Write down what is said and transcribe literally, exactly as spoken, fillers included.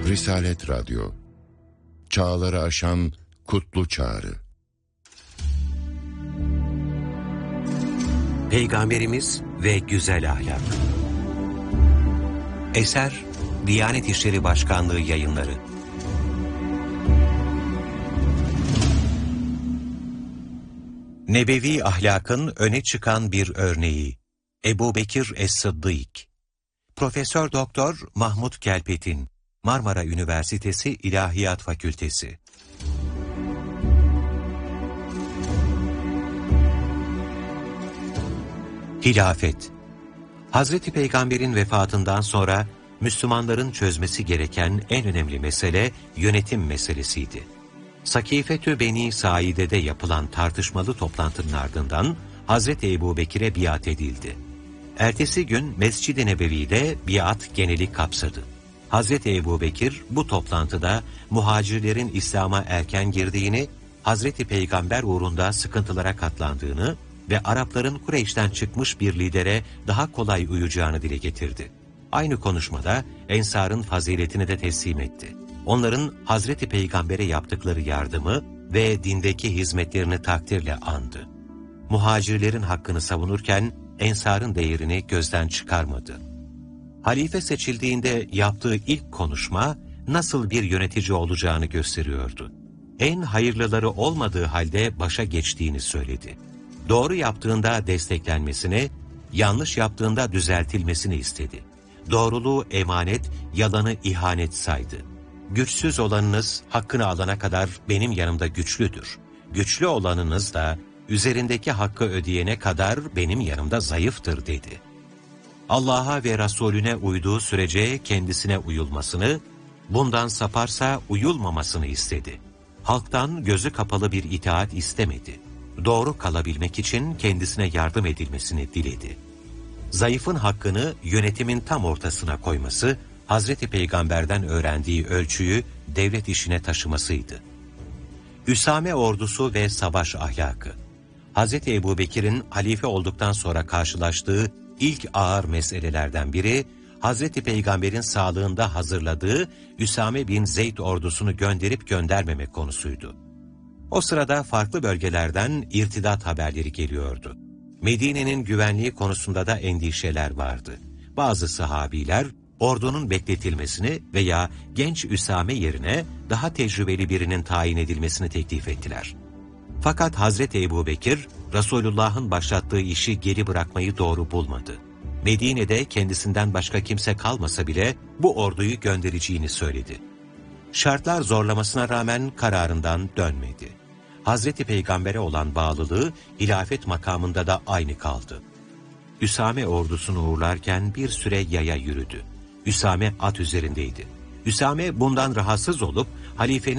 Risalet Radyo, çağları aşan kutlu çağrı. Peygamberimiz ve Güzel Ahlak. Eser, Diyanet İşleri Başkanlığı Yayınları. Nebevi ahlakın öne çıkan bir örneği. Ebubekir Es-Sıddık. Profesör Doktor Mahmut Kelpetin, Marmara Üniversitesi İlahiyat Fakültesi. Hilafet. Hazreti Peygamber'in vefatından sonra Müslümanların çözmesi gereken en önemli mesele yönetim meselesiydi. Sakifetü Beni Saide'de yapılan tartışmalı toplantının ardından Hazreti Ebubekir'e biat edildi. Ertesi gün Mescid-i Nebevi'de biat geneli kapsadı. Hazreti Ebubekir bu toplantıda muhacirlerin İslam'a erken girdiğini, Hazreti Peygamber uğrunda sıkıntılara katlandığını ve Arapların Kureyş'ten çıkmış bir lidere daha kolay uyacağını dile getirdi. Aynı konuşmada Ensar'ın faziletini de teslim etti. Onların Hazreti Peygamber'e yaptıkları yardımı ve dindeki hizmetlerini takdirle andı. Muhacirlerin hakkını savunurken Ensar'ın değerini gözden çıkarmadı. Halife seçildiğinde yaptığı ilk konuşma nasıl bir yönetici olacağını gösteriyordu. En hayırlıları olmadığı halde başa geçtiğini söyledi. Doğru yaptığında desteklenmesini, yanlış yaptığında düzeltilmesini istedi. Doğruluğu emanet, yalanı ihanet saydı. Güçsüz olanınız hakkını alana kadar benim yanımda güçlüdür. Güçlü olanınız da üzerindeki hakkı ödeyene kadar benim yanımda zayıftır dedi. Allah'a ve Resulüne uyduğu sürece kendisine uyulmasını, bundan saparsa uyulmamasını istedi. Halktan gözü kapalı bir itaat istemedi. Doğru kalabilmek için kendisine yardım edilmesini diledi. Zayıfın hakkını yönetimin tam ortasına koyması, Hazreti Peygamber'den öğrendiği ölçüyü devlet işine taşımasıydı. Üsame ordusu ve savaş ahlakı. Hazreti Ebubekir'in halife olduktan sonra karşılaştığı ilk ağır meselelerden biri, Hazreti Peygamber'in sağlığında hazırladığı Üsame bin Zeyd ordusunu gönderip göndermemek konusuydu. O sırada farklı bölgelerden irtidat haberleri geliyordu. Medine'nin güvenliği konusunda da endişeler vardı. Bazı sahabiler ordunun bekletilmesini veya genç Üsame yerine daha tecrübeli birinin tayin edilmesini teklif ettiler. Fakat Hazreti Ebubekir, Resulullah'ın başlattığı işi geri bırakmayı doğru bulmadı. Medine'de kendisinden başka kimse kalmasa bile bu orduyu göndereceğini söyledi. Şartlar zorlamasına rağmen kararından dönmedi. Hazreti Peygamber'e olan bağlılığı hilafet makamında da aynı kaldı. Üsame ordusunu uğurlarken bir süre yaya yürüdü. Üsame at üzerindeydi. Üsame bundan rahatsız olup halifenin